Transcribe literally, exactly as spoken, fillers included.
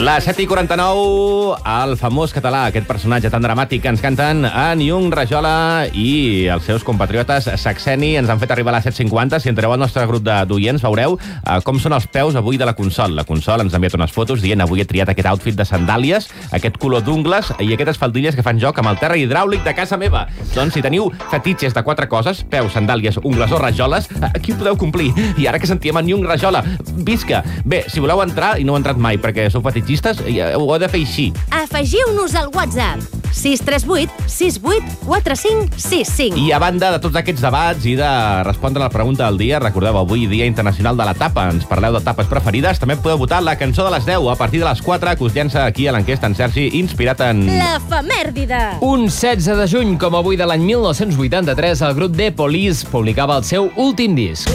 La set i quaranta-nou, el famós català, aquest personatge tan dramàtic que ens canten en Yung Rajola i els seus compatriotes Saxeni ens han fet arribar a les set cinquanta. Si entreu al nostre grup d'oients veureu uh, com són els peus avui de la Consol. La Consol ens ha enviat unes fotos dient avui he triat aquest outfit de sandàlies, aquest color d'ungles i aquestes faldilles que fan joc amb el terra hidràulic de casa meva. Doncs si teniu fetitxes de quatre coses, peus, sandàlies, ungles o rajoles, aquí ho podeu complir. I ara que sentíem en Yung Rajola, visca! Bé, si voleu entrar, i no heu entrat mai perquè sou fetitxistes, ho heu de fer així. Afegiu-nos al WhatsApp sis tres vuit sis vuit quatre cinc sis cinc. I a banda de tots aquests debats i de respondre a la pregunta del dia, recordeu, avui Dia Internacional de la Tapa, ens parleu de tapes preferides, també podeu votar la cançó de les deu a partir de les quatre, que us llença aquí a l'enquesta en Sergi, inspirat en... L'efemèrdide! Un setze de juny, com avui de l'any mil nou-cents vuitanta-tres, el grup The Police publicava el seu últim disc.